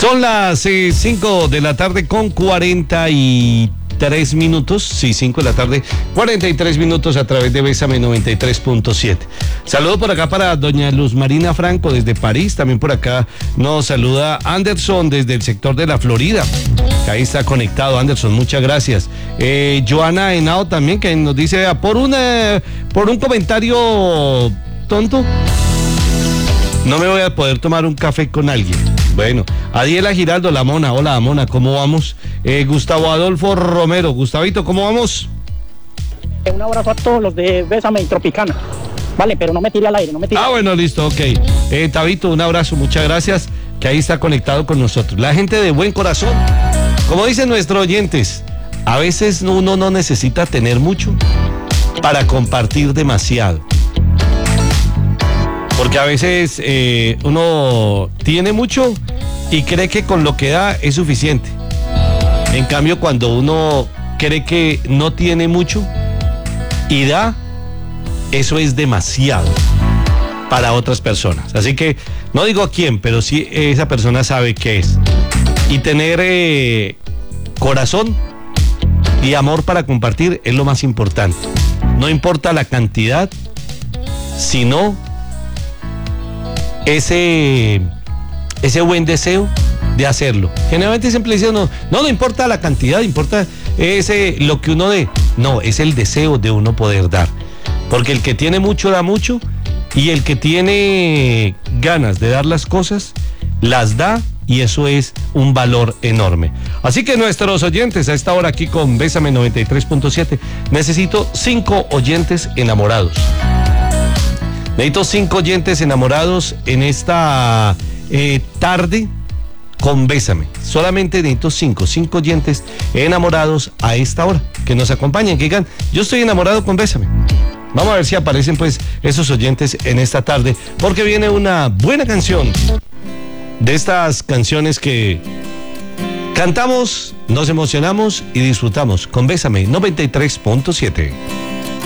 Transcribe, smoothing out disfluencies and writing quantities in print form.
Son las 5 de la tarde con 43 minutos. Sí, 5 de la tarde, 43 minutos a través de Bésame 93.7. Saludo por acá para doña Luz Marina Franco desde París. También por acá nos saluda Anderson desde el sector de la Florida. Ahí está conectado Anderson, muchas gracias. Joana Henao también, que nos dice por un comentario tonto no me voy a poder tomar un café con alguien. Bueno, Adiela Giraldo, la Mona. Hola, Mona, ¿cómo vamos? Gustavo Adolfo Romero. Gustavito, ¿cómo vamos? Un abrazo a todos los de Bésame y Tropicana. Vale, pero no me tire al aire, no me tire. Bueno, listo, ok. Tabito, un abrazo, muchas gracias, que ahí está conectado con nosotros. La gente de buen corazón. Como dicen nuestros oyentes, a veces uno no necesita tener mucho para compartir demasiado. Porque a veces uno tiene mucho y cree que con lo que da es suficiente. En cambio, cuando uno cree que no tiene mucho y da, eso es demasiado para otras personas. Así que no digo a quién, pero sí esa persona sabe qué es. Y tener corazón y amor para compartir es lo más importante. No importa la cantidad, sino ese buen deseo de hacerlo. Generalmente siempre dicen, no importa la cantidad, importa lo que uno dé. No, es el deseo de uno poder dar. Porque el que tiene mucho da mucho, y el que tiene ganas de dar las cosas, las da, y eso es un valor enorme. Así que nuestros oyentes a esta hora aquí con Bésame 93.7, necesito 5 oyentes enamorados. Necesito 5 oyentes enamorados en esta tarde con Bésame. Solamente necesito 5 oyentes enamorados a esta hora, que nos acompañen, que digan, yo estoy enamorado con Bésame. Vamos a ver si aparecen pues esos oyentes en esta tarde, porque viene una buena canción, de estas canciones que cantamos, nos emocionamos y disfrutamos con Bésame 93.7.